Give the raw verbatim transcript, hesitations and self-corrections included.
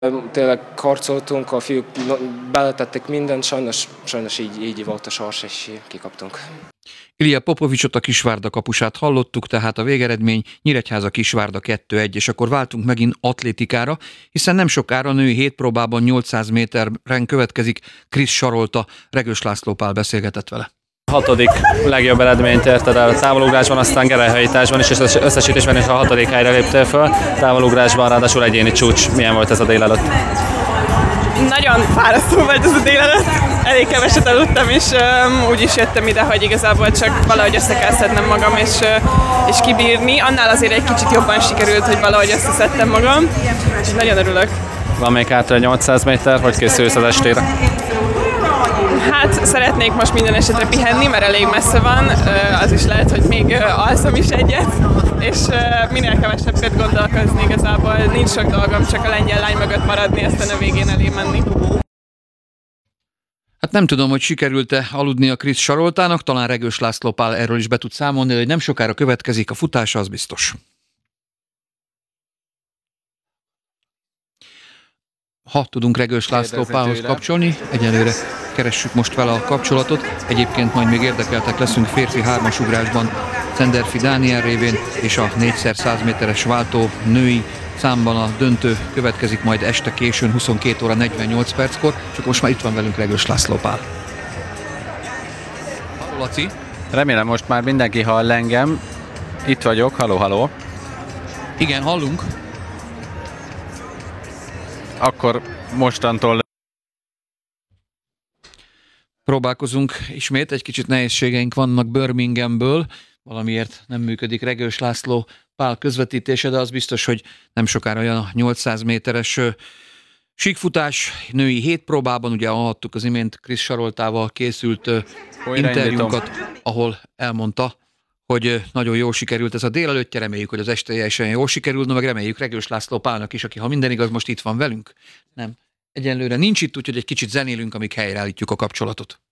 Tényleg harcoltunk, a fiúk beletettek mindent, sajnos, sajnos így, így volt a sors, és kikaptunk. Ilija Popovicsot, a Kisvárda kapusát hallottuk, tehát a végeredmény Nyíregyháza Kisvárda kettő egy, és akkor váltunk megint atlétikára, hiszen nem sokára női hétpróbában nyolcszáz méteren következik Krisz Sarolta. Regős László Pál beszélgetett vele. Hatodik legjobb eredményt érted el a távolugrásban, aztán gerelyhajításban is, és összesítésben is a hatodik helyre léptél föl. Távolugrásban ráadásul egyéni csúcs. Milyen volt ez a délelőtt? Nagyon fárasztó volt ez a délelőtt. Elég keveset aludtam, és um, úgy is jöttem ide, hogy igazából csak valahogy össze kell szednem magam, és, uh, és kibírni. Annál azért egy kicsit jobban sikerült, hogy valahogy összeszedtem magam, és nagyon örülök. Van még hátra nyolcszáz méter, hogy készülsz az estére? Hát szeretnék most minden esetre pihenni, mert elég messze van, az is lehet, hogy még alszom is egyet, és minél kevesebbet gondolkozni igazából. Nincs sok dolgom, csak a lengyel lány mögött maradni, aztán a végén elé menni. Hát nem tudom, hogy sikerült-e aludni a Krisz Saroltának, talán Regős László Pál erről is be tud számolni, hogy nem sokára következik a futása, az biztos. Ha tudunk Regős László Pálhoz kapcsolni, egyelőre keressük most vele a kapcsolatot. Egyébként majd még érdekeltek leszünk férfi hármasugrásban Szenderfi Dániel révén, és a négyszer száz méteres váltó női számban a döntő következik majd este későn huszonkét óra negyvennyolc perckor, csak most már itt van velünk Regős László Pál. Halló, Laci? Remélem most már mindenki hall engem. Itt vagyok, halló, halló. Igen, hallunk. Akkor mostantól próbálkozunk ismét, egy kicsit nehézségeink vannak Birminghamből, valamiért nem működik Regős László Pál közvetítése, de az biztos, hogy nem sokára jön a nyolcszáz méteres síkfutás női hétpróbában. Ugye hallhattuk az imént Krisz Saroltával készült interjúnkat, ahol elmondta, hogy nagyon jól sikerült ez a délelőttje, reméljük, hogy az este teljesen jól sikerült, no meg reméljük Regős László Pálnak is, aki, ha minden igaz, most itt van velünk. Nem, egyenlőre nincs itt, úgyhogy egy kicsit zenélünk, amíg helyreállítjuk a kapcsolatot.